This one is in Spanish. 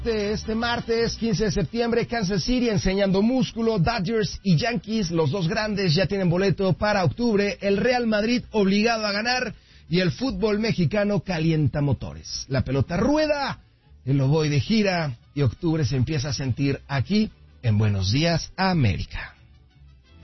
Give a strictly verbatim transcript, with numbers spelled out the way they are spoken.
Este martes quince de septiembre, Kansas City enseñando músculo, Dodgers y Yankees, los dos grandes ya tienen boleto para octubre, el Real Madrid obligado a ganar y el fútbol mexicano calienta motores. La pelota rueda, el ovoide gira y octubre se empieza a sentir aquí en Buenos Días América.